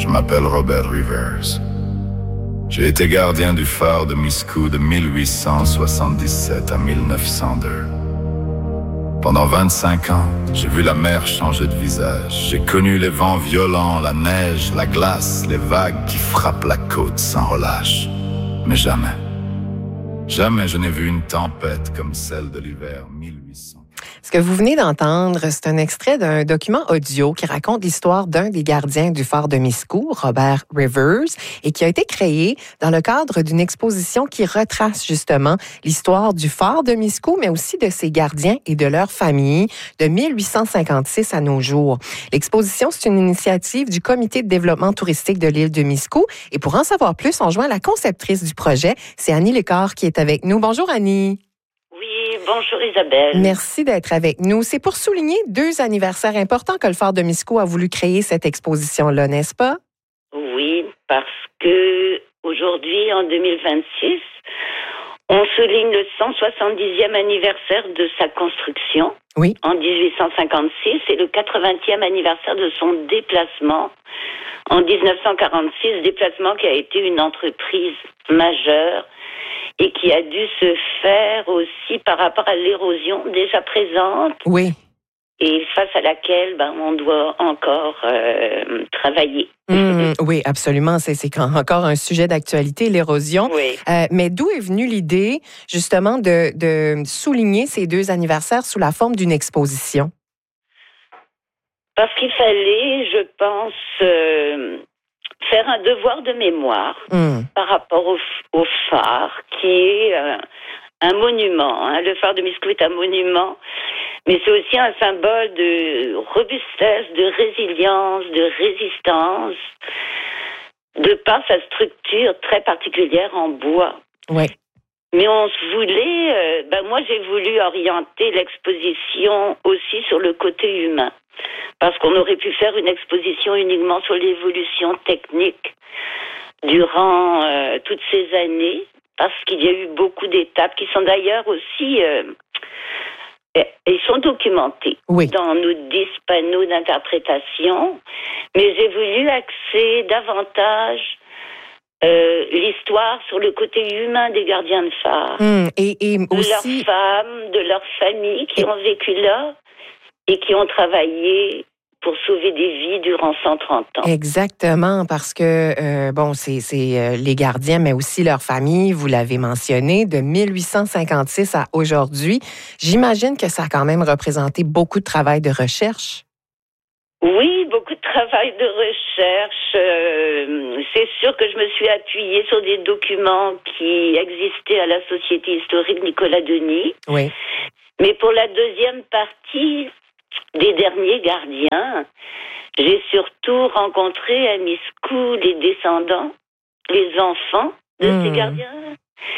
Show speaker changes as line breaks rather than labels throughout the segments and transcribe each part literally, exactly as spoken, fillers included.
m'appelle Robert Rivers. J'ai été gardien du phare de Miscou de mille huit cent soixante-dix-sept à mille neuf cent deux. Pendant vingt-cinq ans, j'ai vu la mer changer de visage. J'ai connu les vents violents, la neige, la glace, les vagues qui frappent la côte sans relâche. Mais jamais, jamais je n'ai vu une tempête comme celle de l'hiver mille huit cents.
Ce que vous venez d'entendre, c'est un extrait d'un document audio qui raconte l'histoire d'un des gardiens du phare de Miscou, Robert Rivers, et qui a été créé dans le cadre d'une exposition qui retrace justement l'histoire du phare de Miscou, mais aussi de ses gardiens et de leurs familles de mille huit cent cinquante-six à nos jours. L'exposition, c'est une initiative du Comité de développement touristique de l'île de Miscou. Et pour en savoir plus, on joint la conceptrice du projet, c'est Annie Lecor qui est avec nous. Bonjour Annie.
Oui, bonjour Isabelle.
Merci d'être avec nous. C'est pour souligner deux anniversaires importants que le phare de Miscou a voulu créer cette exposition-là, n'est-ce pas?
Oui, parce que aujourd'hui, en deux mille vingt-six, on souligne le cent soixante-dixième anniversaire de sa construction,
oui,
en dix-huit cent cinquante-six, et le quatre-vingtième anniversaire de son déplacement en dix-neuf cent quarante-six, déplacement qui a été une entreprise majeure et qui a dû se faire aussi par rapport à l'érosion déjà présente.
Oui.
Et face à laquelle ben, on doit encore euh, travailler.
Mmh, oui, absolument. C'est, c'est encore un sujet d'actualité, l'érosion.
Oui.
Euh, mais d'où est venue l'idée, justement, de, de souligner ces deux anniversaires sous la forme d'une exposition?
Parce qu'il fallait, je pense, euh, faire un devoir de mémoire mmh. par rapport au, au phare, qui est euh, un monument. Hein. Le phare de Miscou est un monument, mais c'est aussi un symbole de robustesse, de résilience, de résistance, de par sa structure très particulière en bois.
Oui.
Mais on se voulait, euh, ben moi j'ai voulu orienter l'exposition aussi sur le côté humain. Parce qu'on aurait pu faire une exposition uniquement sur l'évolution technique durant euh, toutes ces années, parce qu'il y a eu beaucoup d'étapes qui sont d'ailleurs aussi, euh, ils sont documentées
oui.
dans nos dix panneaux d'interprétation. Mais j'ai voulu axer davantage euh, l'histoire sur le côté humain des gardiens de phare,
mmh, et, et
de
aussi...
leurs femmes, de leurs familles qui
et...
ont vécu là et qui ont travaillé pour sauver des vies durant cent trente ans.
Exactement, parce que, euh, bon, c'est, c'est euh, les gardiens, mais aussi leurs familles, vous l'avez mentionné, de mille huit cent cinquante-six à aujourd'hui. J'imagine que ça a quand même représenté beaucoup de travail de recherche.
Oui, beaucoup de travail de recherche. Euh, c'est sûr que je me suis appuyée sur des documents qui existaient à la Société historique Nicolas Denis.
Oui.
Mais pour la deuxième partie des derniers gardiens, j'ai surtout rencontré à Miscou les descendants, les enfants de mmh. ces gardiens,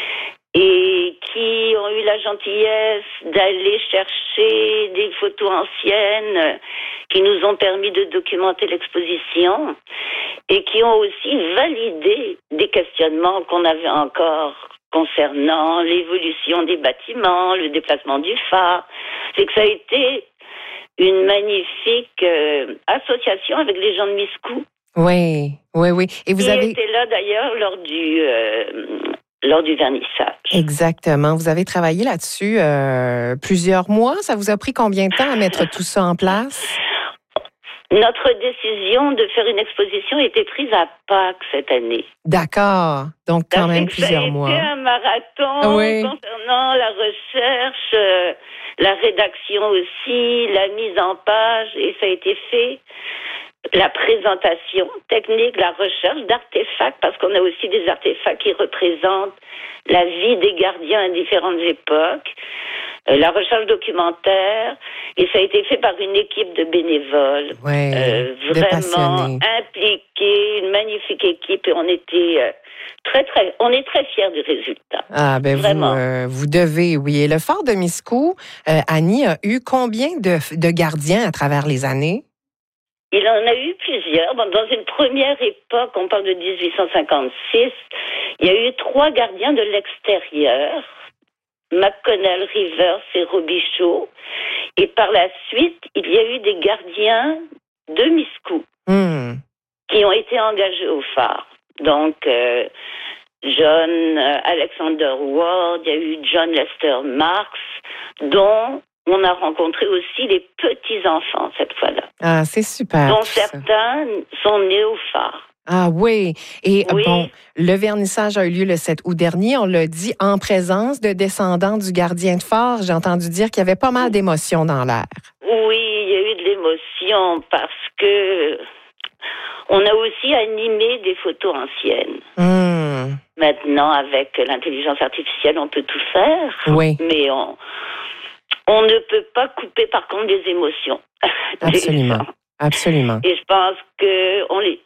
et qui ont eu la gentillesse d'aller chercher des photos anciennes qui nous ont permis de documenter l'exposition et qui ont aussi validé des questionnements qu'on avait encore concernant l'évolution des bâtiments, le déplacement du phare. C'est que ça a été une magnifique euh, association avec les gens de Miscou.
Oui, oui, oui. Et vous
qui
avez
étaient là d'ailleurs lors du euh, lors du vernissage.
Exactement. Vous avez travaillé là-dessus euh, plusieurs mois. Ça vous a pris combien de temps à mettre tout ça en place?
Notre décision de faire une exposition a été prise à Pâques cette année.
D'accord. Donc, quand même plusieurs mois.
Ça a été un marathon
oui.
concernant la recherche, euh, la rédaction aussi, la mise en page, et ça a été fait. La présentation technique, la recherche d'artefacts, parce qu'on a aussi des artefacts qui représentent la vie des gardiens à différentes époques, euh, la recherche documentaire, et ça a été fait par une équipe de bénévoles,
ouais,
euh, vraiment impliquée, une magnifique équipe, et on était euh, très, très, on est très fiers du résultat.
Ah, ben
vraiment.
Vous, euh, vous devez, oui. Et le phare de Miscou, euh, Annie, a eu combien de, de gardiens à travers les années?
Il en a eu plusieurs. Bon, dans une première époque, on parle de dix-huit cent cinquante-six, il y a eu trois gardiens de l'extérieur, McConnell, Rivers et Robichaud. Et par la suite, il y a eu des gardiens de Miscou
mmh.
qui ont été engagés au phare. Donc, euh, John euh, Alexander Ward, il y a eu John Lester Marks, dont on a rencontré aussi les petits-enfants cette fois-là.
Ah, c'est super.
Dont certains sont nés au phare.
Ah oui. Et
Oui.
bon, le vernissage a eu lieu le sept août dernier. On l'a dit, en présence de descendants du gardien de phare. J'ai entendu dire qu'il y avait pas mal d'émotions dans l'air.
Oui, il y a eu de l'émotion parce que on a aussi animé des photos anciennes.
Mmh.
Maintenant, avec l'intelligence artificielle, on peut tout faire.
Oui.
Mais on, on ne peut pas couper, par contre, les émotions.
Absolument. Absolument.
Et je pense que on les,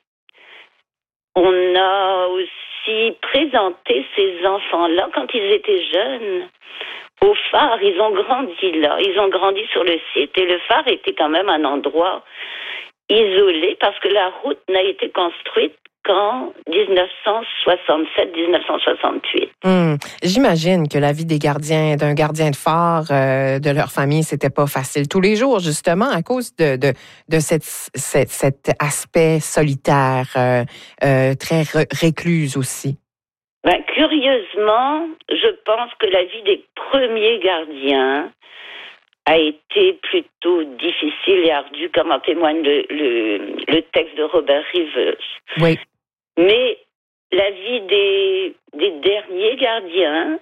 on a aussi présenté ces enfants-là quand ils étaient jeunes. Au phare, ils ont grandi là. Ils ont grandi sur le site. Et le phare était quand même un endroit isolé parce que la route n'a été construite qu'en dix-neuf cent soixante-sept dix-neuf cent soixante-huit.
Hum. J'imagine que la vie des gardiens, d'un gardien de phare, euh, de leur famille, c'était pas facile tous les jours, justement, à cause de, de, de cette, cette, cet aspect solitaire, euh, euh, très re- récluse aussi.
Ben, curieusement, je pense que la vie des premiers gardiens a été plutôt difficile et ardue, comme en témoigne le, le, le texte de Robert Rivers.
Oui.
Mais la vie des, des derniers gardiens,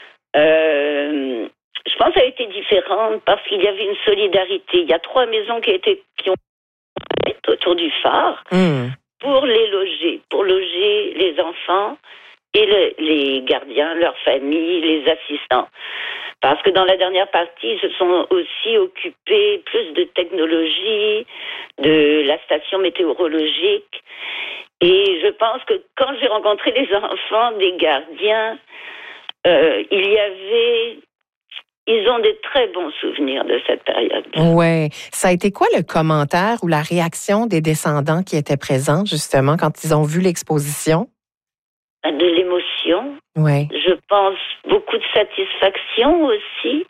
euh, je pense, a été différente parce qu'il y avait une solidarité. Il y a trois maisons qui, étaient, qui ont été autour du phare
Mmh.
pour les loger, pour loger les enfants et le, les gardiens, leurs familles, les assistants. Parce que dans la dernière partie, ils se sont aussi occupés plus de technologie, de la station météorologique. Et je pense que quand j'ai rencontré les enfants des gardiens, euh, il y avait... Ils ont des très bons souvenirs de cette période.
Oui. Ça a été quoi le commentaire ou la réaction des descendants qui étaient présents, justement, quand ils ont vu l'exposition?
De l'émotion.
Oui.
Je pense beaucoup de satisfaction aussi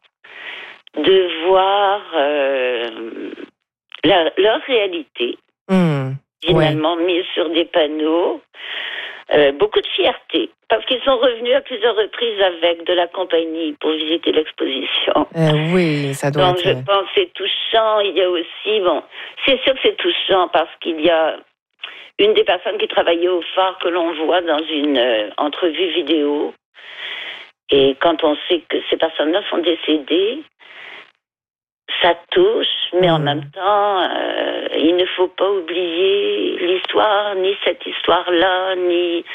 de voir euh, la, leur réalité
Mmh.
finalement ouais. mise sur des panneaux. Euh, beaucoup de fierté parce qu'ils sont revenus à plusieurs reprises avec de la compagnie pour visiter l'exposition.
Euh, oui, ça doit
Donc
être...
je pense que c'est touchant. Il y a aussi, bon, c'est sûr que c'est touchant parce qu'il y a une des personnes qui travaillait au phare que l'on voit dans une euh, entrevue vidéo. Et quand on sait que ces personnes-là sont décédées, ça touche, mais mmh. en même temps, euh, il ne faut pas oublier l'histoire, ni cette histoire-là, ni,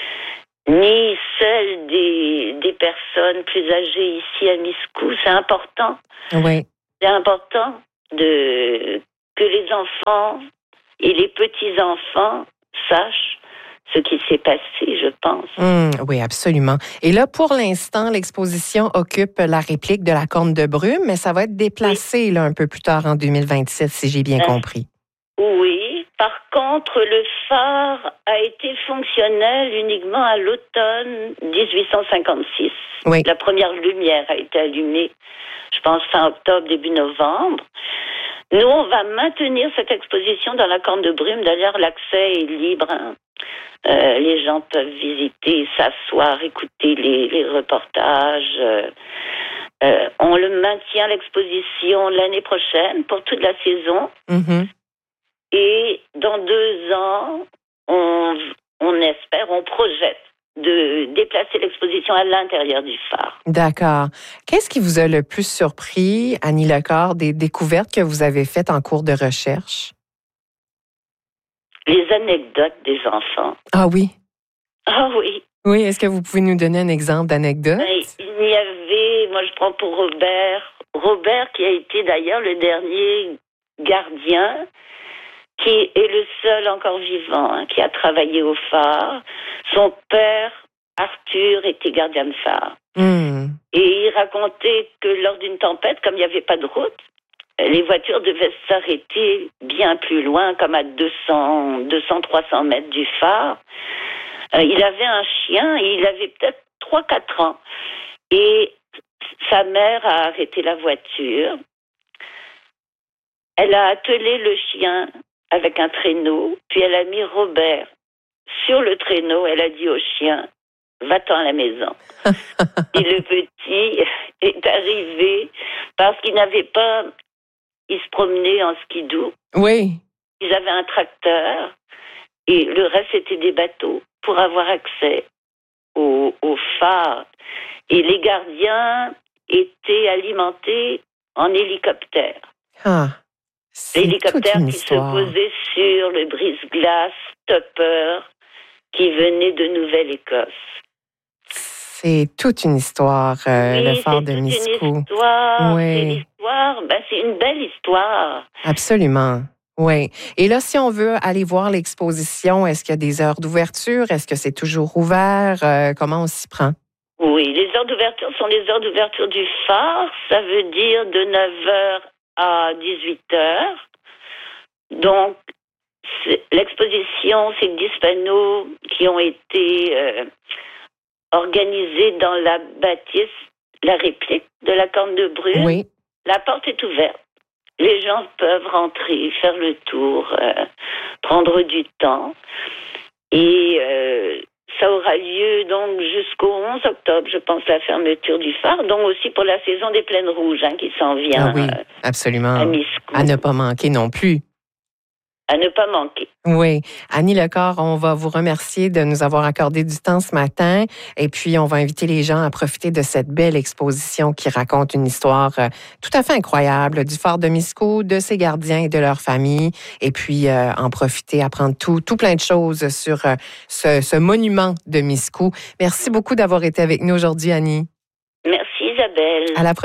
ni celle des, des personnes plus âgées ici à Miscou. C'est important.
Oui.
C'est important de, que les enfants et les petits-enfants sachent ce qui s'est passé, je pense.
Mmh, oui, absolument. Et là, pour l'instant, l'exposition occupe la réplique de la Corne de Brume, mais ça va être déplacé oui. là, un peu plus tard en deux mille vingt-sept, si j'ai bien euh, compris.
Oui. Par contre, le phare a été fonctionnel uniquement à l'automne dix-huit cent cinquante-six.
Oui.
La première lumière a été allumée, je pense, fin octobre, début novembre. Nous, on va maintenir cette exposition dans la Corne de Brume. D'ailleurs, l'accès est libre. Hein. Euh, les gens peuvent visiter, s'asseoir, écouter les, les reportages. Euh, euh, on le maintient l'exposition l'année prochaine pour toute la saison.
Mm-hmm.
Et dans deux ans, on, on espère, on projette de déplacer l'exposition à l'intérieur du phare.
D'accord. Qu'est-ce qui vous a le plus surpris, Annie Lecor, des découvertes que vous avez faites en cours de recherche?
Les anecdotes des enfants.
Ah oui?
Ah oui.
Oui, est-ce que vous pouvez nous donner un exemple d'anecdote?
Il y avait, moi je prends pour Robert, Robert qui a été d'ailleurs le dernier gardien, qui est le seul encore vivant, hein, qui a travaillé au phare. Son père, Arthur, était gardien de phare.
Mmh.
Et il racontait que lors d'une tempête, comme il n'y avait pas de route, les voitures devaient s'arrêter bien plus loin, comme à deux cents, deux cents, trois cents mètres du phare. Euh, il avait un chien et il avait peut-être trois quatre ans. Et sa mère a arrêté la voiture. Elle a attelé le chien avec un traîneau, puis elle a mis Robert sur le traîneau. Elle a dit au chien, va-t'en à la maison. Et le petit est arrivé parce qu'il n'avait pas... Il se promenait en skidoo.
Oui.
Ils avaient un tracteur et le reste, c'était des bateaux pour avoir accès au, au phare. Et les gardiens étaient alimentés en hélicoptère.
Ah, c'est
L'hélicoptère qui
histoire.
se posait sur le brise-glace Tupper qui venait de Nouvelle-Écosse.
C'est toute une histoire, euh,
oui,
le phare de
c'est toute
Miscou.
une histoire.
Oui.
C'est l'histoire. Ben, c'est une belle histoire.
Absolument. Oui. Et là, si on veut aller voir l'exposition, est-ce qu'il y a des heures d'ouverture? Est-ce que c'est toujours ouvert? Euh, comment on s'y prend?
Oui, les heures d'ouverture sont les heures d'ouverture du phare. Ça veut dire de neuf heures à dix-huit heures. Donc, c'est, l'exposition, c'est dix panneaux qui ont été euh, organisés dans la bâtisse, la réplique de la Corne de Brume.
Oui.
La porte est ouverte. Les gens peuvent rentrer, faire le tour, euh, prendre du temps. Et euh, ça aura lieu donc jusqu'au onze octobre, je pense, la fermeture du phare. Donc aussi pour la saison des Plaines Rouges hein, qui s'en vient
Ah oui,
euh,
absolument.
à Miscou.
À ne pas manquer non plus.
À ne pas manquer.
Oui. Annie Lecor, on va vous remercier de nous avoir accordé du temps ce matin. Et puis, on va inviter les gens à profiter de cette belle exposition qui raconte une histoire euh, tout à fait incroyable du phare de Miscou, de ses gardiens et de leur famille. Et puis, euh, en profiter, apprendre tout, tout plein de choses sur euh, ce, ce monument de Miscou. Merci beaucoup d'avoir été avec nous aujourd'hui, Annie.
Merci Isabelle.
À la prochaine.